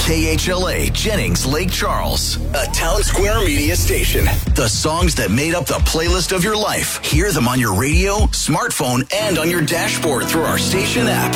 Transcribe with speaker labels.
Speaker 1: KHLA Jennings Lake Charles, a Town Square media station. The songs that made up the playlist of your life. Hear them on your radio, smartphone, and on your dashboard through our station app.